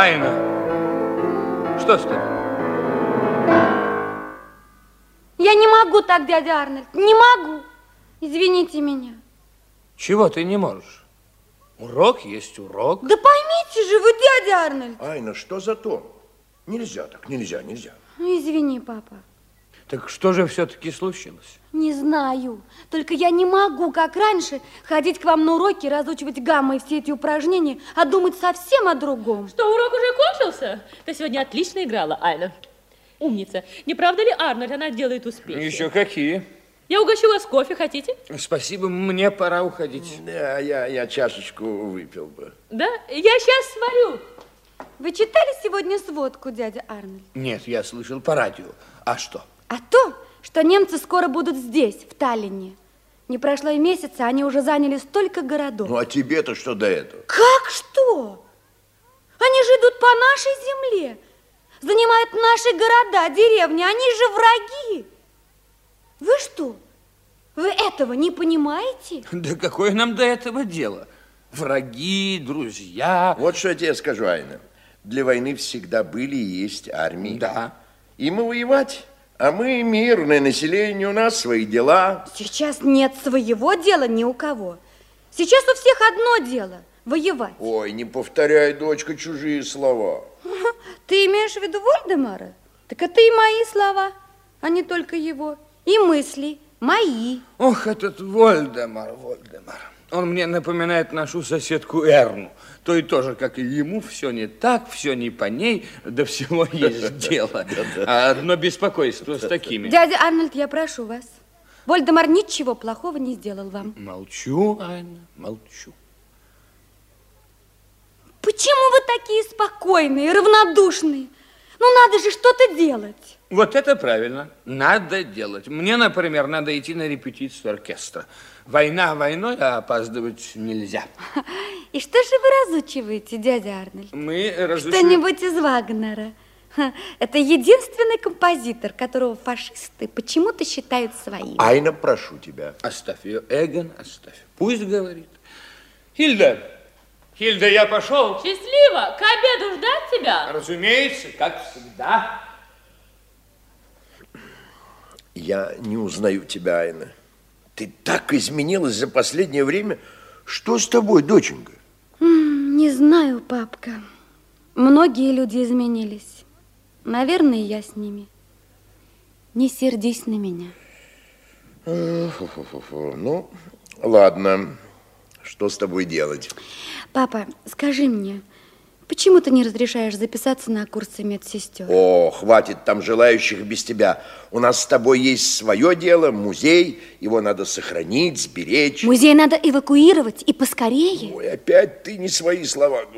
Айна, что с тобой? Я не могу так, дядя Арнольд, не могу. Извините меня. Чего ты не можешь? Урок есть урок. Да поймите же вы, дядя Арнольд. Айна, что за тон? Нельзя так, нельзя. Ну, извини, папа. Так что же все-таки случилось? Не знаю. Только я не могу, как раньше, ходить к вам на уроки, разучивать гаммы и все эти упражнения, а думать совсем о другом. Что, урок уже кончился? Ты сегодня отлично играла, Айна. Умница. Не правда ли, Арнольд, она делает успехи? Еще какие? Я угощу вас кофе, хотите? Спасибо, мне пора уходить. Да, я чашечку выпил бы. Да? Я сейчас сварю. Вы читали сегодня сводку, дядя Арнольд? Нет, я слышал по радио. А что? А то, что немцы скоро будут здесь, в Таллине. Не прошло и месяца, они уже заняли столько городов. Ну, а тебе-то что до этого? Как что? Они же идут по нашей земле, занимают наши города, деревни, они же враги. Вы что, вы этого не понимаете? Да какое нам до этого дело? Враги, друзья. Вот что я тебе скажу, Айна. Для войны всегда были и есть армии. Да. И мы воевать, а мы мирное население, у нас свои дела. Сейчас нет своего дела ни у кого. Сейчас у всех одно дело – воевать. Ой, не повторяй, дочка, чужие слова. Ты имеешь в виду Вольдемара? Так это и мои слова, а не только его. И мысли мои. Ох, этот Вольдемар. Он мне напоминает нашу соседку Эрну. То и тоже, как и ему, все не так, все не по ней, до всего есть дело. А одно беспокойство с такими. Дядя Арнольд, я прошу вас. Вольдемар ничего плохого не сделал вам. Молчу, Айна, молчу. Почему вы такие спокойные, равнодушные? Ну, надо же что-то делать. Вот это правильно. Надо делать. Мне, например, надо идти на репетицию оркестра. Война войной, а опаздывать нельзя. И что же вы разучиваете, дядя Арнольд? Мы разучиваем... Что-нибудь из Вагнера. Это единственный композитор, которого фашисты почему-то считают своим. Айна, прошу тебя. Оставь ее, Эгон, оставь. Пусть говорит. Хильда, я пошел. Счастливо! К обеду ждать тебя? Разумеется, как всегда. Я не узнаю тебя, Айна. Ты так изменилась за последнее время. Что с тобой, доченька? Не знаю, папка. Многие люди изменились. Наверное, я с ними. Не сердись на меня. Ну, ладно. Что с тобой делать? Папа, скажи мне, почему ты не разрешаешь записаться на курсы медсестер? О, хватит там желающих без тебя. У нас с тобой есть свое дело, музей. Его надо сохранить, сберечь. Музей надо эвакуировать и поскорее. Ой, опять ты не свои слова говоришь.